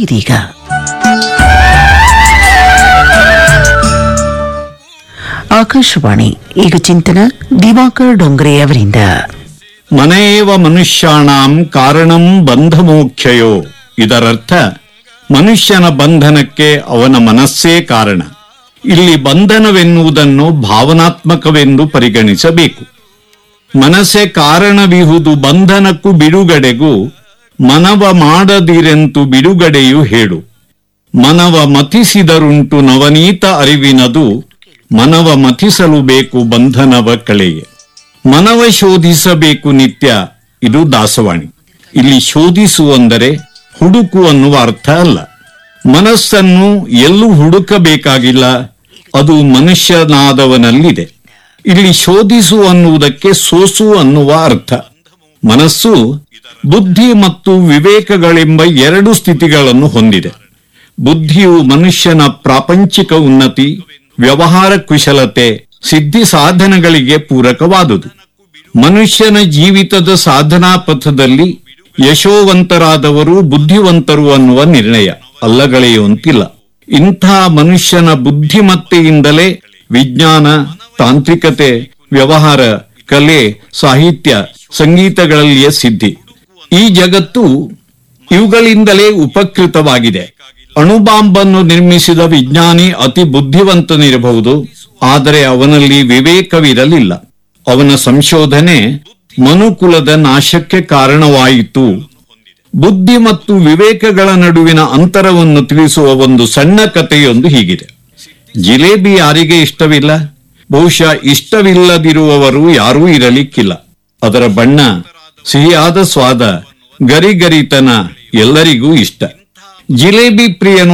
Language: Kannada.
ಇದೀಗ ಆಕಾಶವಾಣಿ. ಈಗ ಚಿಂತನ ದಿವಾಕರ್ ಡೊಂಗ್ರೆ ಅವರಿಂದ. ಮನೆಯೇವ ಮನುಷ್ಯಾಣಾಂ ಕಾರಣಂ ಬಂಧಮೋಕ್ಷಯೋ. ಇದರರ್ಥ ಮನುಷ್ಯನ ಬಂಧನಕ್ಕೆ ಅವನ ಮನಸ್ಸೇ ಕಾರಣ. ಇಲ್ಲಿ ಬಂಧನವೆನ್ನುವುದನ್ನು ಭಾವನಾತ್ಮಕವೆಂದು ಪರಿಗಣಿಸಬೇಕು. ಮನಸ್ಸೇ ಕಾರಣವಿಹುದು ಬಂಧನಕ್ಕೂ ಬಿಡುಗಡೆಗೂ, ಮನವ ಮಾಡದಿರೆಂತು ಬಿಡುಗಡೆಯು ಹೇಳು. ಮನವ ಮಥಿಸಿದರುಂಟು ನವನೀತ ಅರಿವಿನದು, ಮನವ ಮಥಿಸಲು ಬೇಕು ಬಂಧನವ ಕಳೆಯೆ. ಮನವ ಶೋಧಿಸಬೇಕು ನಿತ್ಯ, ಇದು ದಾಸವಾಣಿ. ಇಲ್ಲಿ ಶೋಧಿಸು ಅಂದರೆ ಹುಡುಕು ಅನ್ನುವ ಅರ್ಥ ಅಲ್ಲ. ಮನಸ್ಸನ್ನು ಎಲ್ಲೂ ಹುಡುಕಬೇಕಾಗಿಲ್ಲ, ಅದು ಮನುಷ್ಯನಾದವನಲ್ಲಿದೆ. ಇಲ್ಲಿ ಶೋಧಿಸು ಅನ್ನುವುದಕ್ಕೆ ಸೋಸು ಅನ್ನುವ ಅರ್ಥ. ಮನಸ್ಸು ಬುದ್ಧಿ ಮತ್ತು ವಿವೇಕಗಳೆಂಬ ಎರಡು ಸ್ಥಿತಿಗಳನ್ನು ಹೊಂದಿದೆ. ಬುದ್ಧಿಯು ಮನುಷ್ಯನ ಪ್ರಾಪಂಚಿಕ ಉನ್ನತಿ, ವ್ಯವಹಾರ ಕುಶಲತೆ, ಸಿದ್ಧಿ ಸಾಧನಗಳಿಗೆ ಪೂರಕವಾದುದು. ಮನುಷ್ಯನ ಜೀವಿತದ ಸಾಧನಾ ಪಥದಲ್ಲಿ ಯಶೋವಂತರಾದವರು ಬುದ್ಧಿವಂತರು ಅನ್ನುವ ನಿರ್ಣಯ ಅಲ್ಲಗಳೆಯುವಂತಿಲ್ಲ. ಇಂಥ ಮನುಷ್ಯನ ಬುದ್ಧಿಮತ್ತೆಯಿಂದಲೇ ವಿಜ್ಞಾನ, ತಾಂತ್ರಿಕತೆ, ವ್ಯವಹಾರ, ಕಲೆ, ಸಾಹಿತ್ಯ, ಸಂಗೀತಗಳಲ್ಲಿಯ ಸಿದ್ಧಿ. ಈ ಜಗತ್ತು ಇವುಗಳಿಂದಲೇ ಉಪಕೃತವಾಗಿದೆ. ಅಣುಬಾಂಬನ್ನು ನಿರ್ಮಿಸಿದ ವಿಜ್ಞಾನಿ ಅತಿ ಬುದ್ಧಿವಂತನಿರಬಹುದು, ಆದರೆ ಅವನಲ್ಲಿ ವಿವೇಕವಿರಲಿಲ್ಲ. ಅವನ ಸಂಶೋಧನೆ ಮನುಕುಲದ ನಾಶಕ್ಕೆ ಕಾರಣವಾಯಿತು. ಬುದ್ಧಿ ಮತ್ತು ವಿವೇಕಗಳ ನಡುವಿನ ಅಂತರವನ್ನು ತಿಳಿಸುವ ಒಂದು ಸಣ್ಣ ಕಥೆಯೊಂದು ಹೀಗಿದೆ. ಜಿಲೇಬಿ ಯಾರಿಗೆ ಇಷ್ಟವಿಲ್ಲ? ಬಹುಶಃ ಇಷ್ಟವಿಲ್ಲದಿರುವವರು ಯಾರೂ ಇರಲಿಕ್ಕಿಲ್ಲ. ಅದರ ಬಣ್ಣ, ಸಿಹಿಯಾದ ಸ್ವಾದ, ಗರಿಗರಿತನ ಎಲ್ಲರಿಗೂ ಇಷ್ಟ. ಜಿಲೇಬಿ ಪ್ರಿಯನು